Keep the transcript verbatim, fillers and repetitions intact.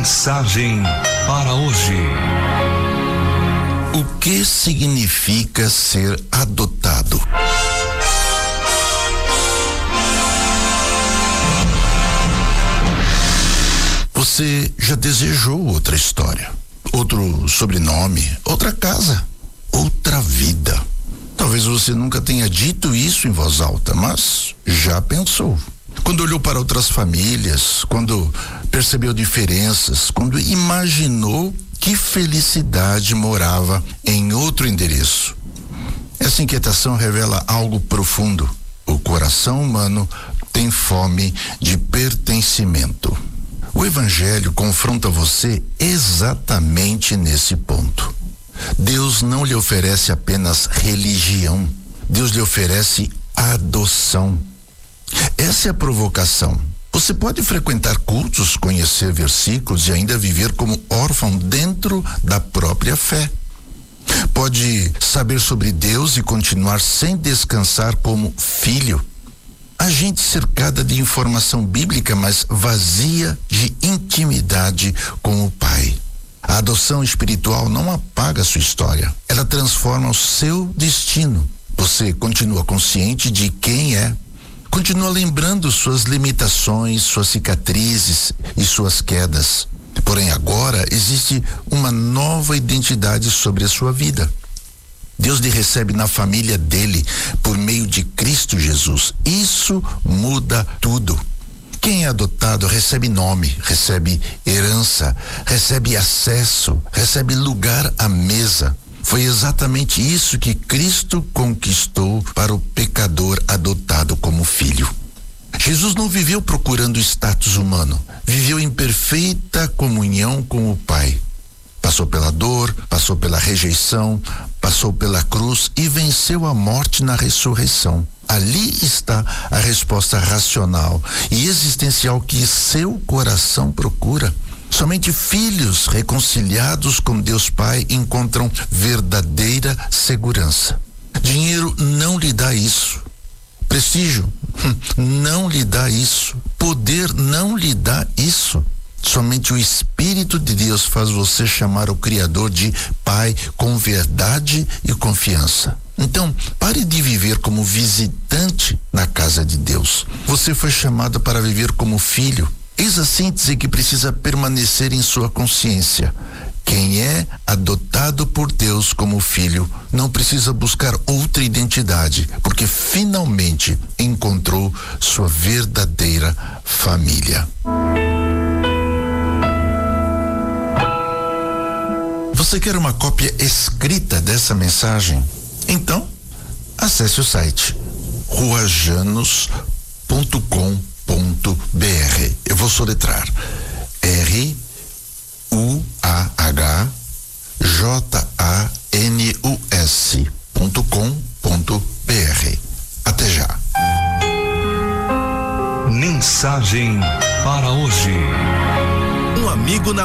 Mensagem para hoje. O que significa ser adotado? Você já desejou outra história, outro sobrenome, outra casa, outra vida. Talvez você nunca tenha dito isso em voz alta, mas já pensou. Quando olhou para outras famílias, quando percebeu diferenças, quando imaginou que felicidade morava em outro endereço. Essa inquietação revela algo profundo. O coração humano tem fome de pertencimento. O Evangelho confronta você exatamente nesse ponto. Deus não lhe oferece apenas religião. Deus lhe oferece adoção. Essa é a provocação. Você pode frequentar cultos, conhecer versículos e ainda viver como órfão dentro da própria fé. Pode saber sobre Deus e continuar sem descansar como filho. A gente cercada de informação bíblica, mas vazia de intimidade com o Pai. A adoção espiritual não apaga a sua história. Ela transforma o seu destino. Você continua consciente de quem é. Continua lembrando suas limitações, suas cicatrizes e suas quedas. Porém, agora existe uma nova identidade sobre a sua vida. Deus lhe recebe na família dele por meio de Cristo Jesus. Isso muda tudo. Quem é adotado recebe nome, recebe herança, recebe acesso, recebe lugar à mesa. Foi exatamente isso que Cristo conquistou para o pecador adotado como filho. Jesus não viveu procurando status humano, viveu em perfeita comunhão com o Pai. Passou pela dor, passou pela rejeição, passou pela cruz e venceu a morte na ressurreição. Ali está a resposta racional e existencial que seu coração procura. Somente filhos reconciliados com Deus Pai encontram verdadeira segurança. Dinheiro não lhe dá isso. Prestígio não lhe dá isso. Poder não lhe dá isso. Somente o Espírito de Deus faz você chamar o Criador de Pai com verdade e confiança. Então, pare de viver como visitante na casa de Deus. Você foi chamado para viver como filho. Eis a síntese que precisa permanecer em sua consciência. Quem é adotado por Deus como filho não precisa buscar outra identidade, porque finalmente encontrou sua verdadeira família. Você quer uma cópia escrita dessa mensagem? Então, acesse o site rua janos ponto com ponto b r. Eu vou soletrar R U A H J A N U S ponto com ponto b r. Até já. Mensagem para hoje. Um amigo na